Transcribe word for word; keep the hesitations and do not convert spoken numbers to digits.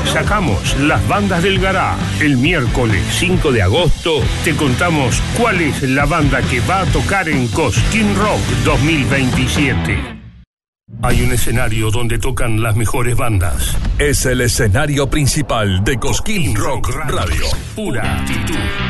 sacamos las bandas del garage. El miércoles cinco de agosto te contamos cuál es la banda que va a tocar en Cosquín Rock dos mil veintisiete. Hay un escenario donde tocan las mejores bandas. Es el escenario principal de Cosquín Rock Radio. Pura actitud.